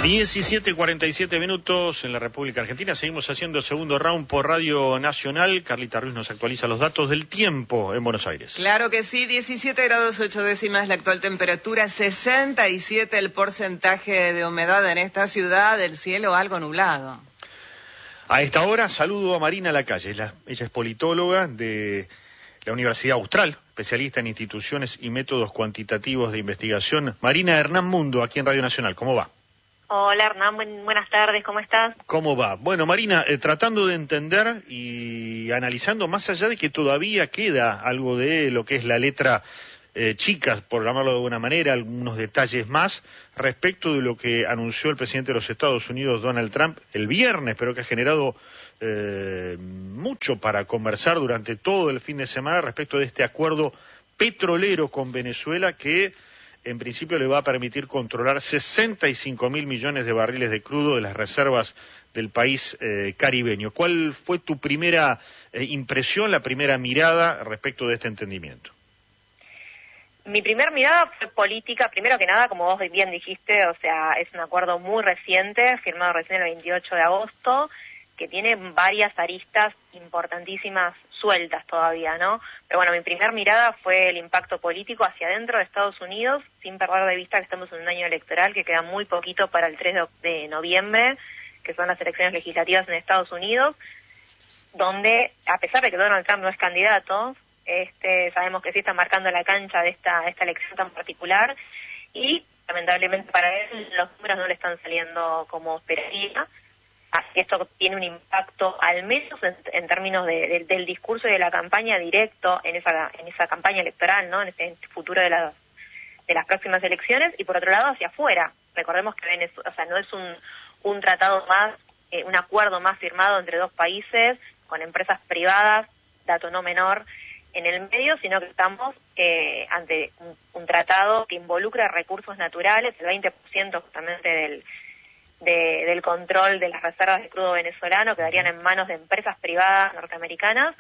17:47 minutos en la República Argentina. Seguimos haciendo el segundo round por Radio Nacional. Carlita Ruiz nos actualiza los datos del tiempo en Buenos Aires. Claro que sí, 17 grados 8 décimas la actual temperatura, 67 el porcentaje de humedad en esta ciudad, el cielo algo nublado. A esta hora saludo a Marina Lacalle. Ella es politóloga de la Universidad Austral, especialista en instituciones y métodos cuantitativos de investigación. Marina, Hernán Mundo, aquí en Radio Nacional. ¿Cómo va? Hola Hernán, buenas tardes, ¿cómo estás? ¿Cómo va? Bueno, Marina, tratando de entender y analizando más allá de que todavía queda algo de lo que es la letra chica, por llamarlo de alguna manera, algunos detalles más respecto de lo que anunció el presidente de los Estados Unidos, Donald Trump, el viernes, pero que ha generado mucho para conversar durante todo el fin de semana respecto de este acuerdo petrolero con Venezuela que en principio le va a permitir controlar 65.000 millones de barriles de crudo de las reservas del país caribeño. ¿Cuál fue tu primera impresión, la primera mirada respecto de este entendimiento? Mi primera mirada fue política, primero que nada, como vos bien dijiste, o sea, es un acuerdo muy reciente, firmado recién el 28 de agosto, que tiene varias aristas importantísimas sueltas todavía, ¿no? Pero bueno, mi primera mirada fue el impacto político hacia adentro de Estados Unidos, sin perder de vista que estamos en un año electoral, que queda muy poquito para el 3 de noviembre, que son las elecciones legislativas en Estados Unidos, donde, a pesar de que Donald Trump no es candidato, sabemos que sí está marcando la cancha de esta elección tan particular, y lamentablemente para él los números no le están saliendo como esperaría. Así que esto tiene un impacto, al menos en términos del discurso y de la campaña directo en esa campaña electoral, ¿no? En este futuro de las próximas elecciones, y por otro lado hacia afuera. Recordemos que Venezuela, o sea, no es un tratado más, un acuerdo más firmado entre dos países con empresas privadas, dato no menor, en el medio, sino que estamos ante un tratado que involucra recursos naturales, el 20% justamente del control de las reservas de crudo venezolano quedarían en manos de empresas privadas norteamericanas.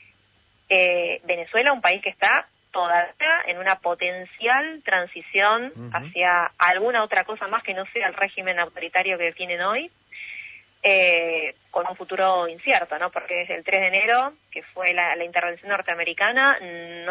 Venezuela, un país que está todavía en una potencial transición hacia alguna otra cosa más que no sea el régimen autoritario que tienen hoy, con un futuro incierto, ¿no? Porque desde el 3 de enero, que fue la intervención norteamericana,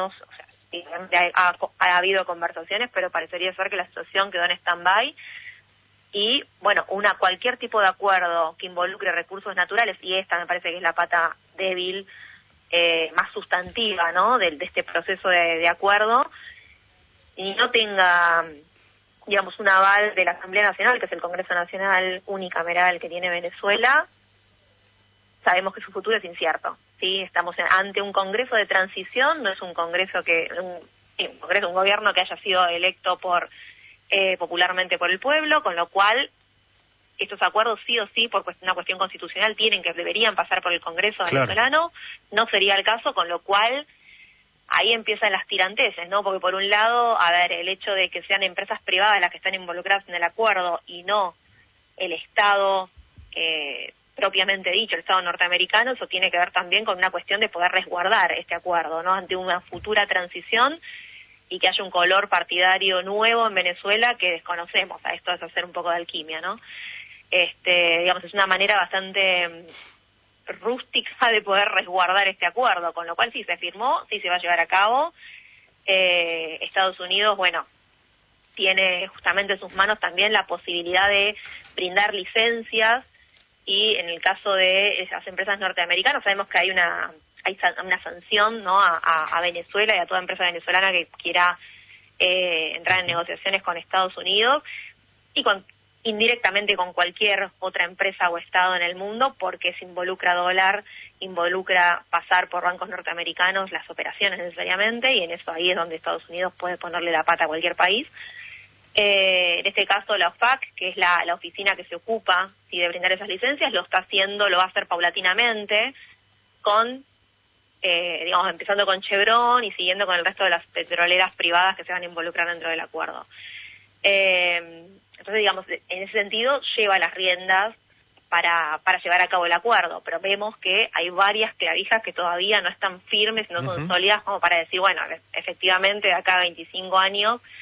ha habido conversaciones, pero parecería ser que la situación quedó en stand-by. Y, bueno, cualquier tipo de acuerdo que involucre recursos naturales, y esta me parece que es la pata débil, más sustantiva, ¿no?, de este proceso de acuerdo, y no tenga, digamos, un aval de la Asamblea Nacional, que es el Congreso Nacional unicameral que tiene Venezuela, sabemos que su futuro es incierto, ¿sí? Estamos ante un Congreso de transición, no es un Congreso un gobierno que haya sido electo popularmente por el pueblo, con lo cual estos acuerdos sí o sí, por una cuestión constitucional, deberían pasar por el Congreso venezolano. No sería el caso, con lo cual ahí empiezan las tiranteses, ¿no? Porque por un lado, el hecho de que sean empresas privadas las que están involucradas en el acuerdo y no el Estado propiamente dicho, el Estado norteamericano, eso tiene que ver también con una cuestión de poder resguardar este acuerdo, ¿no?, ante una futura transición y que haya un color partidario nuevo en Venezuela que desconocemos. A esto es hacer un poco de alquimia, ¿no? Digamos, es una manera bastante rústica de poder resguardar este acuerdo, con lo cual sí se firmó, sí se va a llevar a cabo. Estados Unidos, bueno, tiene justamente en sus manos también la posibilidad de brindar licencias, y en el caso de esas empresas norteamericanas sabemos que hay una sanción, ¿no?, a Venezuela y a toda empresa venezolana que quiera entrar en negociaciones con Estados Unidos y indirectamente con cualquier otra empresa o Estado en el mundo, porque se involucra dólar, involucra pasar por bancos norteamericanos las operaciones necesariamente, y en eso ahí es donde Estados Unidos puede ponerle la pata a cualquier país. En este caso la OFAC, que es la oficina que se ocupa de brindar esas licencias, lo va a hacer paulatinamente empezando con Chevron y siguiendo con el resto de las petroleras privadas que se van a involucrar dentro del acuerdo. Entonces, digamos, en ese sentido lleva las riendas para llevar a cabo el acuerdo, pero vemos que hay varias clavijas que todavía no están firmes, no son sólidas como para decir, bueno, efectivamente de acá a 25 años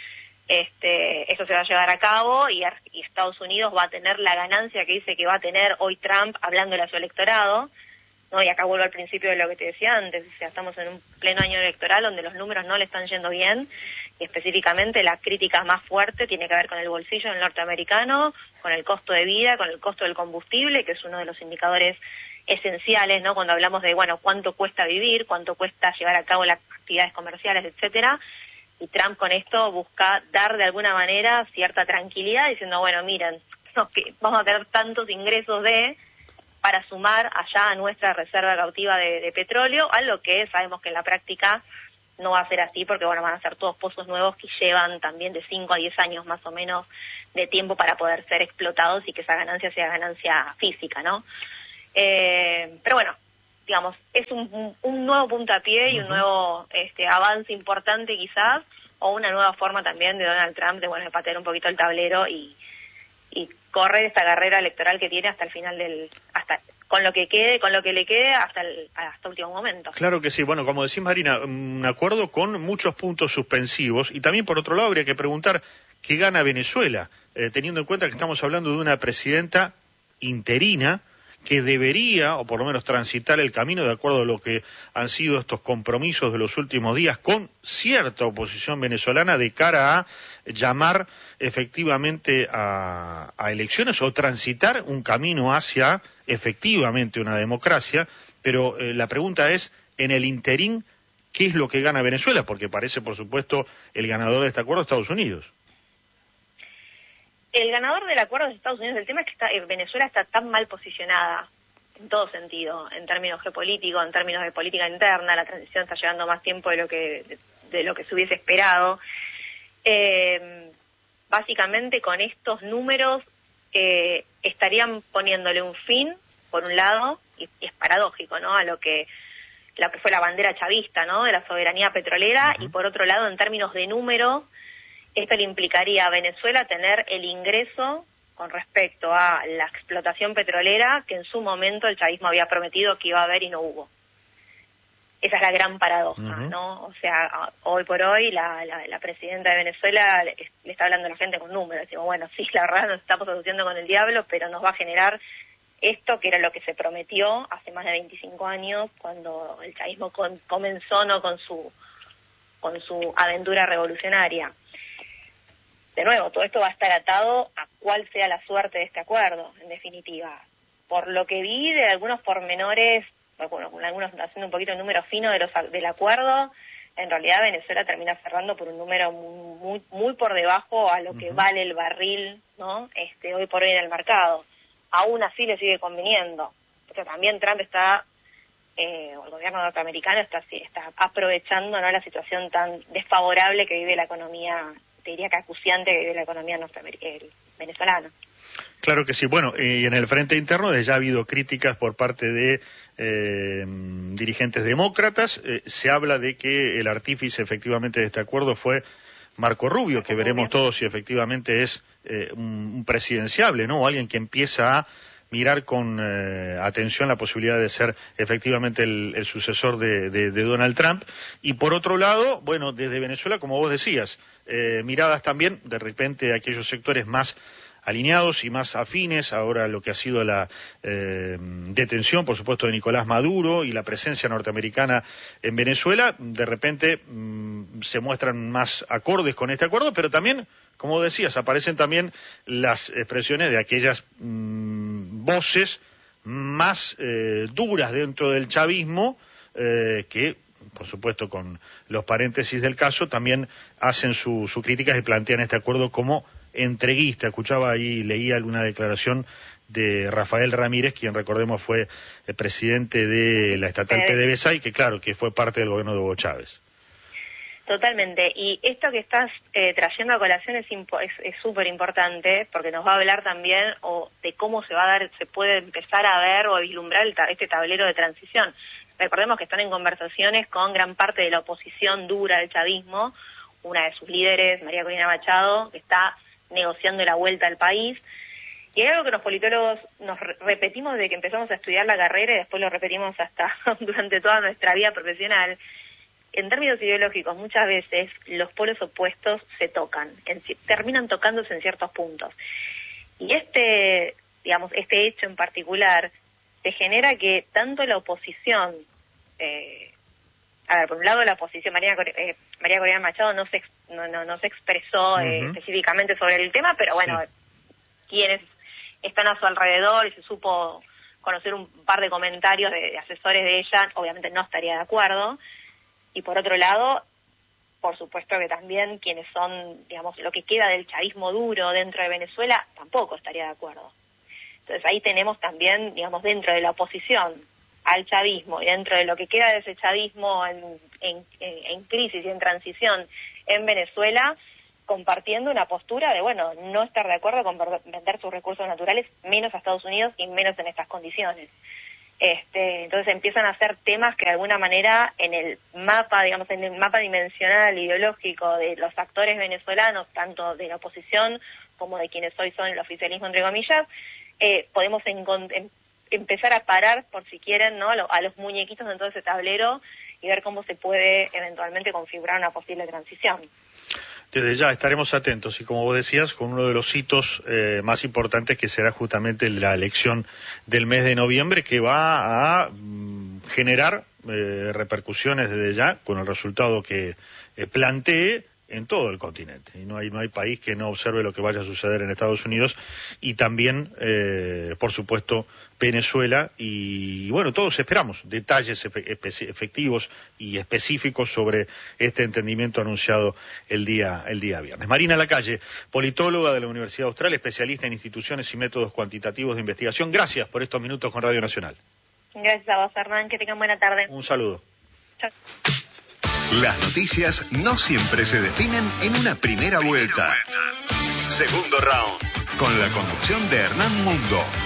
eso se va a llevar a cabo y Estados Unidos va a tener la ganancia que dice que va a tener hoy Trump hablándole a su electorado, ¿no? Y acá vuelvo al principio de lo que te decía antes, o sea, estamos en un pleno año electoral donde los números no le están yendo bien, y específicamente la crítica más fuerte tiene que ver con el bolsillo del norteamericano, con el costo de vida, con el costo del combustible, que es uno de los indicadores esenciales, ¿no? Cuando hablamos de, bueno, cuánto cuesta vivir, cuánto cuesta llevar a cabo las actividades comerciales, etcétera. Y Trump con esto busca dar de alguna manera cierta tranquilidad, diciendo, bueno, miren, que vamos a tener tantos ingresos para sumar allá a nuestra reserva cautiva de petróleo, algo que sabemos que en la práctica no va a ser así, porque bueno, van a ser todos pozos nuevos que llevan también de 5 a 10 años más o menos de tiempo para poder ser explotados y que esa ganancia sea ganancia física, ¿no? Pero bueno, digamos, es un nuevo puntapié y un nuevo avance importante quizás, o una nueva forma también de Donald Trump de patear un poquito el tablero y correr esta carrera electoral que tiene hasta el final hasta con lo que le quede hasta último momento. Claro que sí. Bueno, como decís, Marina, un acuerdo con muchos puntos suspensivos, y también por otro lado habría que preguntar qué gana Venezuela, teniendo en cuenta que estamos hablando de una presidenta interina que debería, o por lo menos transitar el camino de acuerdo a lo que han sido estos compromisos de los últimos días con cierta oposición venezolana de cara a llamar efectivamente a elecciones o transitar un camino hacia efectivamente una democracia, pero la pregunta es, en el interín, ¿qué es lo que gana Venezuela? Porque parece, por supuesto, el ganador de este acuerdo Estados Unidos. El ganador del acuerdo es Estados Unidos. El tema es que Venezuela está tan mal posicionada en todo sentido, en términos geopolíticos, en términos de política interna. La transición está llevando más tiempo de lo que se hubiese esperado. Básicamente con estos números estarían poniéndole un fin, por un lado, y es paradójico, ¿no?, a lo que fue la bandera chavista, ¿no?, de la soberanía petrolera, y por otro lado, en términos de número, esto le implicaría a Venezuela tener el ingreso con respecto a la explotación petrolera que en su momento el chavismo había prometido que iba a haber y no hubo. Esa es la gran paradoja, ¿no? O sea, hoy por hoy la presidenta de Venezuela le está hablando a la gente con números. Decimos, bueno, sí, la verdad nos estamos asociando con el diablo, pero nos va a generar esto que era lo que se prometió hace más de 25 años cuando el chavismo comenzó, ¿no?, con su aventura revolucionaria. De nuevo, todo esto va a estar atado a cuál sea la suerte de este acuerdo, en definitiva. Por lo que vi de algunos pormenores, bueno, algunos haciendo un poquito el número fino del acuerdo, en realidad Venezuela termina cerrando por un número muy, muy por debajo a lo que vale el barril, ¿no?, hoy por hoy en el mercado. Aún así le sigue conviniendo. Porque también Trump o el gobierno norteamericano está aprovechando, ¿no?, la situación tan desfavorable que vive la economía, te diría que acuciante que vive la economía venezolana. Claro que sí. Bueno, y en el frente interno ya ha habido críticas por parte de dirigentes demócratas. Se habla de que el artífice efectivamente de este acuerdo fue Marco Rubio, que veremos todos si efectivamente es un presidenciable, ¿no?, o alguien que empieza a mirar con atención la posibilidad de ser efectivamente el sucesor de Donald Trump. Y por otro lado, bueno, desde Venezuela, como vos decías, miradas también de repente a aquellos sectores más alineados y más afines ahora lo que ha sido la detención, por supuesto, de Nicolás Maduro y la presencia norteamericana en Venezuela, de repente se muestran más acordes con este acuerdo, pero también, como decías, aparecen también las expresiones de aquellas voces más duras dentro del chavismo que, por supuesto, con los paréntesis del caso, también hacen sus críticas y plantean este acuerdo como entreguista. Escuchaba ahí, leía alguna declaración de Rafael Ramírez, quien recordemos fue el presidente de la estatal PDVSA y que claro, que fue parte del gobierno de Hugo Chávez. Totalmente, y esto que estás trayendo a colación es súper importante porque nos va a hablar también de cómo se puede empezar a ver o a vislumbrar este tablero de transición. Recordemos que están en conversaciones con gran parte de la oposición dura del chavismo, una de sus líderes, María Corina Machado, que está negociando la vuelta al país. Y hay algo que los politólogos nos repetimos desde que empezamos a estudiar la carrera y después lo repetimos hasta durante toda nuestra vida profesional, en términos ideológicos muchas veces los polos opuestos se tocan, terminan tocándose en ciertos puntos. Y este hecho en particular te genera que tanto la oposición, por un lado la oposición, María Corina Machado no se expresó específicamente sobre el tema, pero bueno, quienes están a su alrededor y se supo conocer un par de comentarios de asesores de ella, obviamente no estaría de acuerdo. Y por otro lado, por supuesto que también quienes son, digamos, lo que queda del chavismo duro dentro de Venezuela, tampoco estaría de acuerdo. Entonces ahí tenemos también, digamos, dentro de la oposición al chavismo y dentro de lo que queda de ese chavismo en crisis y en transición en Venezuela, compartiendo una postura de, bueno, no estar de acuerdo con vender sus recursos naturales, menos a Estados Unidos y menos en estas condiciones. Entonces empiezan a ser temas que de alguna manera en el mapa, digamos, en el mapa dimensional ideológico de los actores venezolanos, tanto de la oposición como de quienes hoy son el oficialismo, entre comillas, podemos empezar a parar, por si quieren, ¿no?, a los muñequitos de todo ese tablero y ver cómo se puede eventualmente configurar una posible transición. Desde ya estaremos atentos y, como vos decías, con uno de los hitos más importantes, que será justamente la elección del mes de noviembre, que va a generar repercusiones desde ya con el resultado que plantee en todo el continente. Y no hay país que no observe lo que vaya a suceder en Estados Unidos y también, por supuesto, Venezuela. Y bueno, todos esperamos detalles efectivos y específicos sobre este entendimiento anunciado el día viernes. Marina Lacalle, politóloga de la Universidad Austral, especialista en instituciones y métodos cuantitativos de investigación. Gracias por estos minutos con Radio Nacional. Gracias a vos, Hernán. Que tengan buena tarde. Un saludo. Chao. Las noticias no siempre se definen en una primera vuelta. Segundo round, con la conducción de Hernán Mundo.